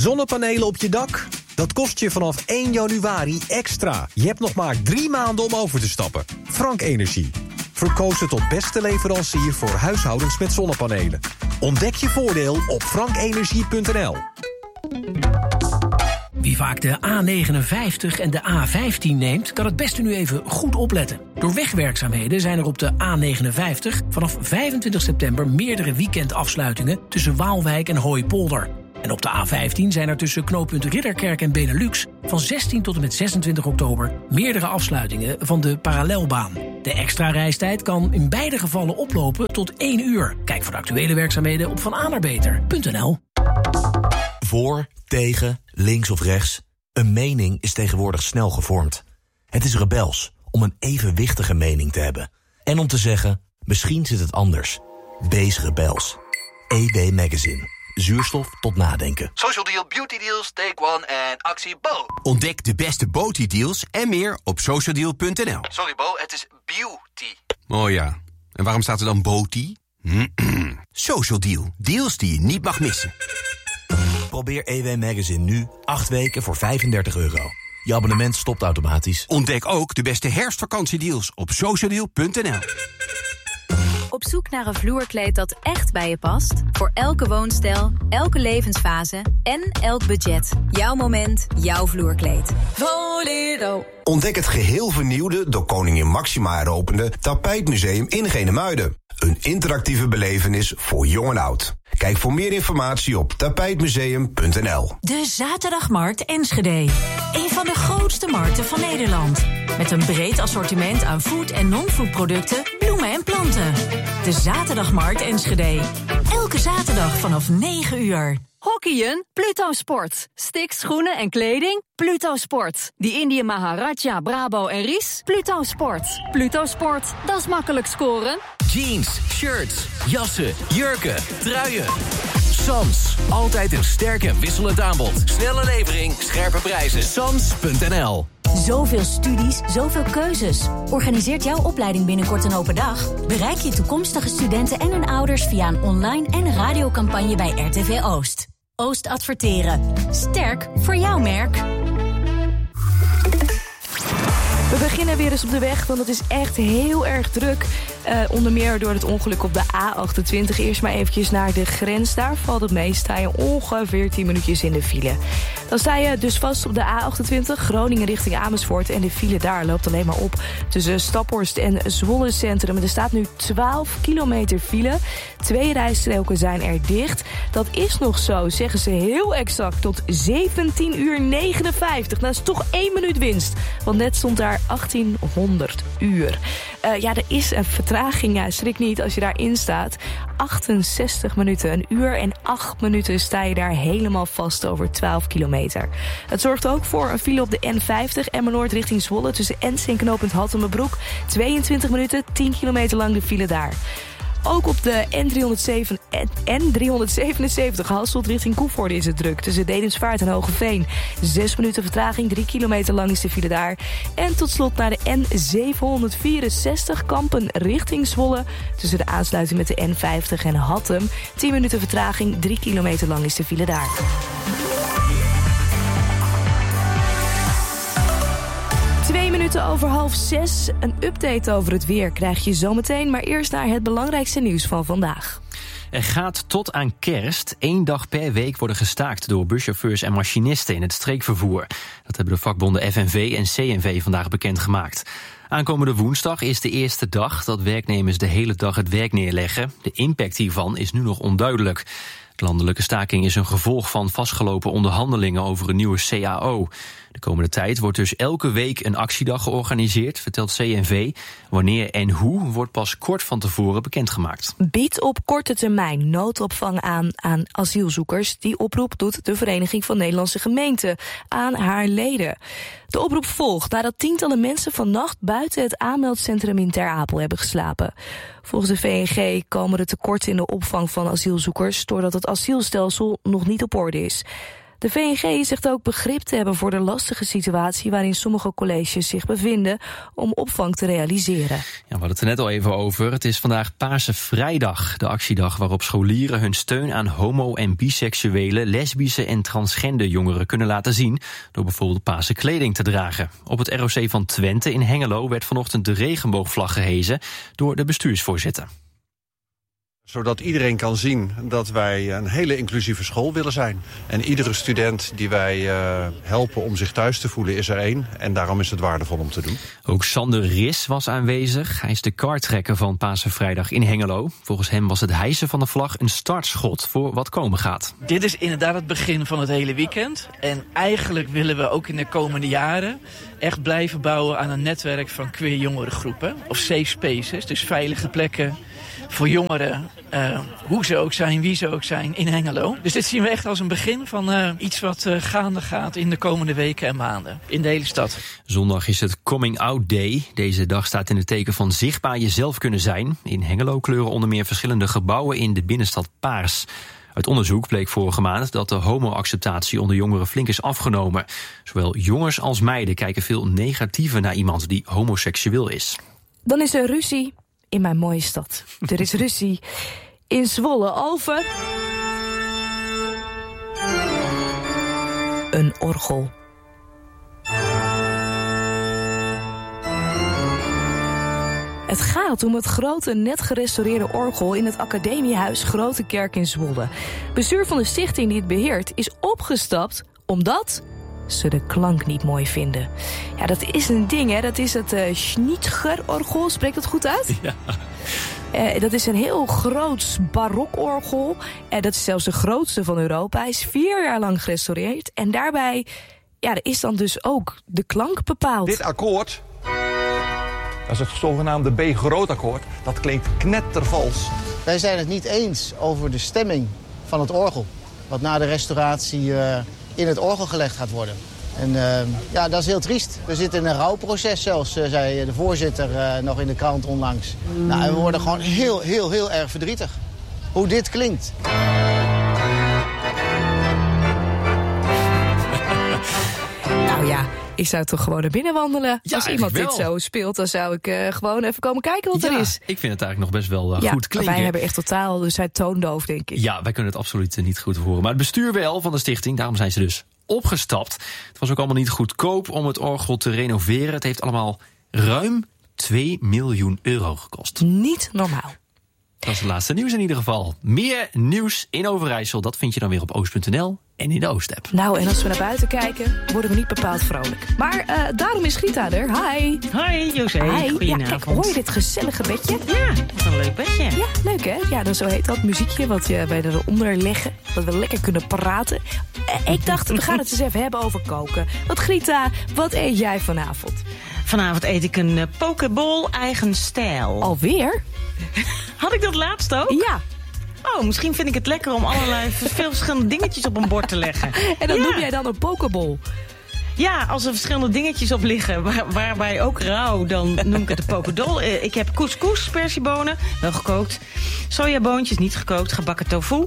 Zonnepanelen op je dak? Dat kost je vanaf 1 januari extra. Je hebt nog maar 3 maanden om over te stappen. Frank Energie. Verkozen tot beste leverancier voor huishoudens met zonnepanelen. Ontdek je voordeel op frankenergie.nl. Wie vaak de A59 en de A15 neemt, kan het beste nu even goed opletten. Door wegwerkzaamheden zijn er op de A59 vanaf 25 september meerdere weekendafsluitingen tussen Waalwijk en Hooipolder. En op de A15 zijn er tussen knooppunt Ridderkerk en Benelux van 16 tot en met 26 oktober meerdere afsluitingen van de parallelbaan. De extra reistijd kan in beide gevallen oplopen tot 1 uur. Kijk voor de actuele werkzaamheden op vananerbeter.nl. Voor, tegen, links of rechts. Een mening is tegenwoordig snel gevormd. Het is rebels om een evenwichtige mening te hebben. En om te zeggen, misschien zit het anders. Wees rebels. EW Magazine. Zuurstof tot nadenken. Social Deal, Beauty Deals, Take One en actie Bo. Ontdek de beste Beauty deals en meer op socialdeal.nl. Sorry Bo, het is beauty. Oh ja, en waarom staat er dan Beauty? Social Deal, deals die je niet mag missen. Probeer EW Magazine nu 8 weken voor €35. Je abonnement stopt automatisch. Ontdek ook de beste herfstvakantiedeals op socialdeal.nl. Op zoek naar een vloerkleed dat echt bij je past? Voor elke woonstijl, elke levensfase en elk budget. Jouw moment, jouw vloerkleed. Voledo. Ontdek het geheel vernieuwde, door koningin Máxima heropende Tapijtmuseum in Genemuiden. Een interactieve belevenis voor jong en oud. Kijk voor meer informatie op tapijtmuseum.nl. De Zaterdagmarkt Enschede. Een van de grootste markten van Nederland. Met een breed assortiment aan food- en non-food producten, bloemen en planten. De Zaterdagmarkt Enschede. Elke zaterdag vanaf 9 uur. Hockeyen? Pluto Sport. Sticks, schoenen en kleding? Pluto Sport. Die Indië Maharaja, Brabo en Ries? Pluto Sport. Pluto Sport, dat is makkelijk scoren. Jeans, shirts, jassen, jurken, truien. Sams, altijd een sterk en wisselend aanbod. Snelle levering, scherpe prijzen. Sams.nl. Zoveel studies, zoveel keuzes. Organiseert jouw opleiding binnenkort een open dag? Bereik je toekomstige studenten en hun ouders via een online en radiocampagne bij RTV Oost. Oost Adverteren. Sterk voor jouw merk. We beginnen weer eens op de weg, want het is echt heel erg druk. Onder meer door het ongeluk op de A28. Eerst maar eventjes naar de grens. Daar valt het mee. Sta je ongeveer 10 minuutjes in de file. Dan sta je dus vast op de A28. Groningen richting Amersfoort. En de file daar loopt alleen maar op tussen Staphorst en Zwolle Centrum. Er staat nu 12 kilometer file. 2 rijstroken zijn er dicht. Dat is nog zo, zeggen ze heel exact, tot 17:59. Dat is toch 1 minuut winst. Want net stond daar 1800 uur. Ja, er is een vertraging. Ja, schrik niet als je daarin staat. 68 minuten, 1 uur en 8 minuten sta je daar helemaal vast over 12 kilometer. Het zorgt ook voor een file op de N50 Emmeloord richting Zwolle tussen Ens en knooppunt Hattemerbroek. 22 minuten, 10 kilometer lang de file daar. Ook op de N377 Hasselt richting Koevoorde is het druk. Tussen Dedemsvaart en Hogeveen. 6 minuten vertraging, 3 kilometer lang is de file daar. En tot slot naar de N764 Kampen richting Zwolle. Tussen de aansluiting met de N50 en Hattem. 10 minuten vertraging, 3 kilometer lang is de file daar. Over 5:30. Een update over het weer krijg je zometeen. Maar eerst naar het belangrijkste nieuws van vandaag. Er gaat tot aan kerst 1 dag per week worden gestaakt door buschauffeurs en machinisten in het streekvervoer. Dat hebben de vakbonden FNV en CNV vandaag bekendgemaakt. Aankomende woensdag is de eerste dag dat werknemers de hele dag het werk neerleggen. De impact hiervan is nu nog onduidelijk. De landelijke staking is een gevolg van vastgelopen onderhandelingen over een nieuwe CAO. De komende tijd wordt dus elke week een actiedag georganiseerd, vertelt CNV. Wanneer en hoe wordt pas kort van tevoren bekendgemaakt. Biedt op korte termijn noodopvang aan asielzoekers. Die oproep doet de Vereniging van Nederlandse Gemeenten aan haar leden. De oproep volgt nadat tientallen mensen vannacht buiten het aanmeldcentrum in Ter Apel hebben geslapen. Volgens de VNG komen er tekorten in de opvang van asielzoekers doordat het asielstelsel nog niet op orde is. De VNG zegt ook begrip te hebben voor de lastige situatie waarin sommige colleges zich bevinden om opvang te realiseren. Ja, we hadden het er net al even over. Het is vandaag Paarse Vrijdag, de actiedag waarop scholieren hun steun aan homo- en biseksuele, lesbische en transgender jongeren kunnen laten zien door bijvoorbeeld paarse kleding te dragen. Op het ROC van Twente in Hengelo werd vanochtend de regenboogvlag gehezen door de bestuursvoorzitter. Zodat iedereen kan zien dat wij een hele inclusieve school willen zijn. En iedere student die wij helpen om zich thuis te voelen is er één. En daarom is het waardevol om te doen. Ook Sander Ris was aanwezig. Hij is de kartrekker van Paarse Vrijdag in Hengelo. Volgens hem was het hijsen van de vlag een startschot voor wat komen gaat. Dit is inderdaad het begin van het hele weekend. En eigenlijk willen we ook in de komende jaren echt blijven bouwen aan een netwerk van queer jongerengroepen. Of safe spaces, dus veilige plekken voor jongeren, hoe ze ook zijn, wie ze ook zijn, in Hengelo. Dus dit zien we echt als een begin van iets wat gaande gaat in de komende weken en maanden in de hele stad. Zondag is het Coming Out Day. Deze dag staat in het teken van zichtbaar jezelf kunnen zijn. In Hengelo kleuren onder meer verschillende gebouwen in de binnenstad paars. Uit onderzoek bleek vorige maand dat de homo-acceptatie onder jongeren flink is afgenomen. Zowel jongens als meiden kijken veel negatiever naar iemand die homoseksueel is. Dan is er ruzie in mijn mooie stad. Er is ruzie in Zwolle over een orgel. Het gaat om het grote, net gerestaureerde orgel in het Academiehuis Grote Kerk in Zwolle. Bestuur van de stichting die het beheert is opgestapt omdat ze de klank niet mooi vinden. Ja, dat is een ding, hè. Dat is het Schnitger-orgel. Spreekt dat goed uit? Ja. Dat is een heel groot barokorgel. Dat is zelfs de grootste van Europa. Hij is 4 jaar lang gerestaureerd. En daarbij er is dan dus ook de klank bepaald. Dit akkoord, dat is het zogenaamde B-groot akkoord. Dat klinkt knettervals. Wij zijn het niet eens over de stemming van het orgel. Wat na de restauratie in het orgel gelegd gaat worden. En dat is heel triest. We zitten in een rouwproces zelfs, zei de voorzitter nog in de krant onlangs. Nou, en we worden gewoon heel erg verdrietig. Hoe dit klinkt. Nou ja, ik zou toch gewoon naar binnen wandelen. Ja, als iemand wel. dit zo speelt, dan zou ik gewoon even komen kijken wat er is. Ik vind het eigenlijk nog best wel goed klinken. Wij hebben echt totaal, dus hij toondoof, denk ik. Ja, wij kunnen het absoluut niet goed horen. Maar het bestuur wel van de stichting, daarom zijn ze dus opgestapt. Het was ook allemaal niet goedkoop om het orgel te renoveren. Het heeft allemaal ruim 2 miljoen euro gekost. Niet normaal. Dat is het laatste nieuws in ieder geval. Meer nieuws in Overijssel, dat vind je dan weer op oost.nl en in de Oost-app. Nou, en als we naar buiten kijken, worden we niet bepaald vrolijk. Maar daarom is Grita er. Hi. Hoi, José. Goedenavond. Ja, kijk, hoor je dit gezellige bedje? Ja, wat een leuk bedje. Ja, leuk hè? Ja, dan zo heet dat muziekje wat wij eronder leggen. Dat we lekker kunnen praten. Ik dacht, we gaan het eens even hebben over koken. Want Grita, wat eet jij vanavond? Vanavond eet ik een pokeball eigen stijl. Alweer? Had ik dat laatst ook? Ja. Oh, misschien vind ik het lekker om allerlei veel verschillende dingetjes op een bord te leggen. En dan noem jij dan een pokeball? Ja, als er verschillende dingetjes op liggen, waarbij ook rauw, dan noem ik het een pokeball. Ik heb couscous, persiebonen, wel gekookt. Sojaboontjes, niet gekookt. Gebakken tofu.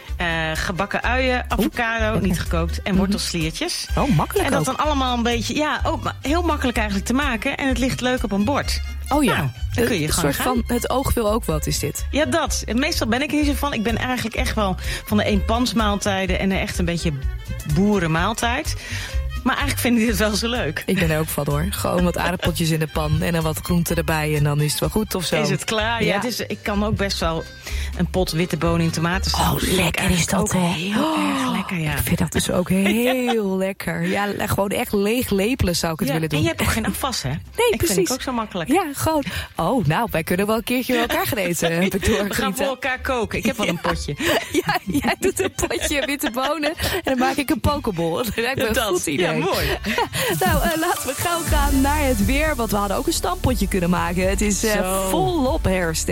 Gebakken uien, avocado, niet gekookt. En wortelsliertjes. Oh, makkelijk En dat ook. dan allemaal een beetje, heel makkelijk eigenlijk te maken. En het ligt leuk op een bord. Oh ja, Nou, dan kun je een gewoon soort gaan. van het oog wil ook wat is dit. Ja, dat. Meestal ben ik er niet zo van. Ik ben eigenlijk echt wel van de eenpansmaaltijden en echt een beetje boerenmaaltijd. Maar eigenlijk vind ik dit wel zo leuk. Ik ben er ook van hoor. Gewoon wat aardappeltjes in de pan en dan wat groenten erbij en dan is het wel goed of zo. Is het klaar? Ja. Ik kan ook best wel een pot witte bonen in tomatensaus. Oh, lekker is dat, hè? Heel erg lekker, ja. Ik vind dat dus ook heel lekker. Ja, gewoon echt leeg lepelen zou ik het willen doen. En je hebt ook geen afwas, hè? Nee, ik precies. vind ik ook zo makkelijk. Ja, gewoon. Oh, nou, wij kunnen wel een keertje bij elkaar gaan eten. Heb ik We gaan voor elkaar koken. Ik heb wel een potje. Ja, jij doet een potje witte bonen en dan maak ik een pokeball. Dat lijkt me een goed idee. Ja, mooi. Nou, laten we gauw gaan naar het weer. Want we hadden ook een stampotje kunnen maken. Het is volop herfst, hè?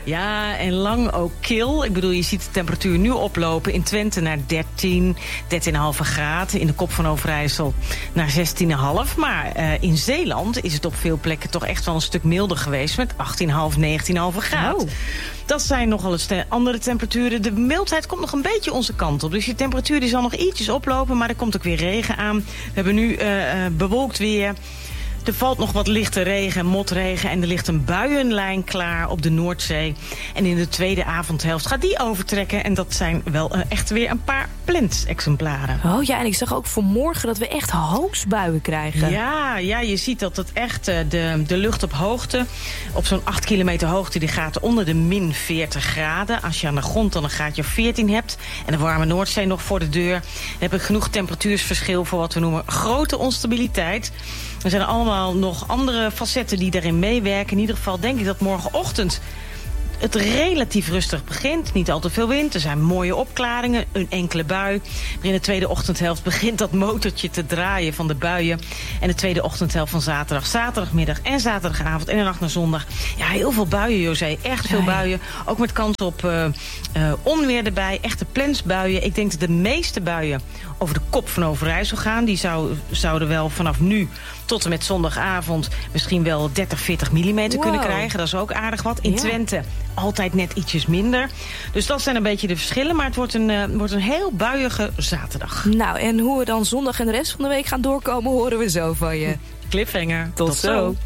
Ja, en lang ook kil. Ik bedoel, je ziet de temperatuur nu oplopen in Twente naar 13, 13,5 graden. In de Kop van Overijssel naar 16,5. Maar in Zeeland is het op veel plekken toch echt wel een stuk milder geweest met 18,5, 19,5 graden. Oh. Dat zijn nogal eens andere temperaturen. De mildheid komt nog een beetje onze kant op. Dus die temperatuur die zal nog ietsjes oplopen, maar er komt ook weer regen aan. We hebben nu bewolkt weer. Er valt nog wat lichte regen en motregen en er ligt een buienlijn klaar op de Noordzee. En in de tweede avondhelft gaat die overtrekken. En dat zijn wel echt weer een paar plensexemplaren. Oh ja, en ik zag ook voor morgen dat we echt hoogstbuien krijgen. Ja, je ziet dat het echt de lucht op hoogte, op zo'n 8 kilometer hoogte, die gaat onder de min 40 graden. Als je aan de grond dan een graadje of 14 hebt en de warme Noordzee nog voor de deur, dan heb ik genoeg temperatuursverschil voor wat we noemen grote onstabiliteit. Er zijn allemaal nog andere facetten die daarin meewerken. In ieder geval denk ik dat morgenochtend het relatief rustig begint. Niet al te veel wind. Er zijn mooie opklaringen. Een enkele bui. Maar in de tweede ochtendhelft begint dat motortje te draaien van de buien. En de tweede ochtendhelft van zaterdag, zaterdagmiddag en zaterdagavond en de nacht naar zondag. Ja, heel veel buien, José. Echt veel buien. Ook met kans op onweer erbij. Echte plensbuien. Ik denk dat de meeste buien over de Kop van Overijssel gaan. Die zouden wel vanaf nu tot en met zondagavond misschien wel 30, 40 millimeter kunnen krijgen. Dat is ook aardig wat. In Twente altijd net ietsjes minder. Dus dat zijn een beetje de verschillen. Maar het wordt een heel buiige zaterdag. Nou, en hoe we dan zondag en de rest van de week gaan doorkomen, horen we zo van je. Cliffhanger. Tot zo.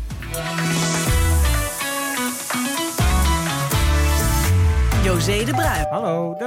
José de Bruin. Hallo,